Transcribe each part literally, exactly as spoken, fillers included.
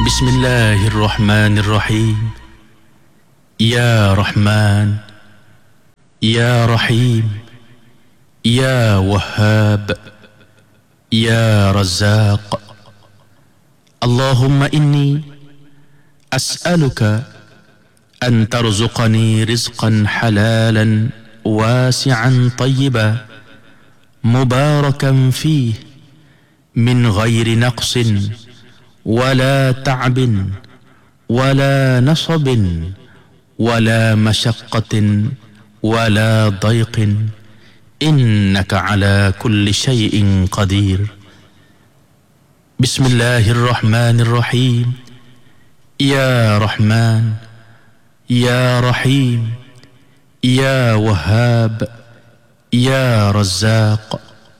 Bismillahirrahmanirrahim. Ya Rahman, Ya Rahim, Ya Wahhab, Ya Razzaq. Allahumma inni as'aluka an tarzuqani rizqan halalan wasi'an tayyiban mubarakan fih min ghairi naqsin wala ta'bin wala nasabin wala masyaqqatin wala dayqin innaka ala kulli syai'in qadir. Bismillahirrahmanirrahim. Ya Rahman, Ya Rahim, Ya Wahhab, Ya Razzaq.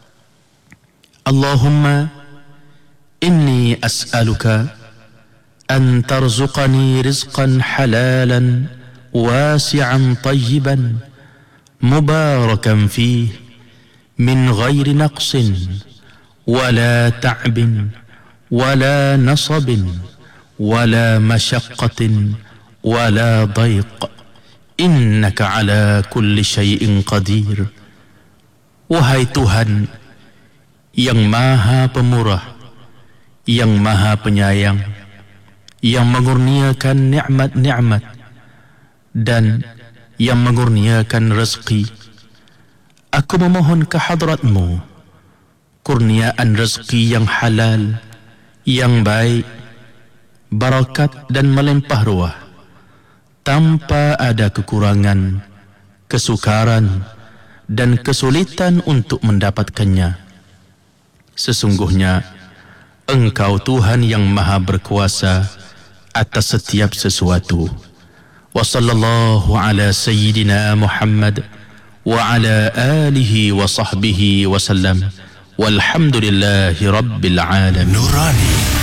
Allahumma inni as'aluka an tarzuqani rizqan halalan wasi'an tayyiban mubarakan fih min ghairi naqsin wala ta'bin wala nasabin wala masyaqqatin wala dayq innaka ala kulli syai'in qadir. Wahai Tuhan yang maha pemurah, yang maha penyayang, yang mengurniakan nikmat-nikmat dan yang mengurniakan rezeki, aku memohon ke hadratmu kurniaan rezeki yang halal, yang baik, barakat dan melimpah ruah, tanpa ada kekurangan, kesukaran dan kesulitan untuk mendapatkannya. Sesungguhnya Engkau Tuhan yang maha berkuasa atas setiap sesuatu. Wa sallallahu ala sayyidina Muhammad wa ala alihi wa sahbihi wa sallam. Walhamdulillahi rabbil alamin. Nurani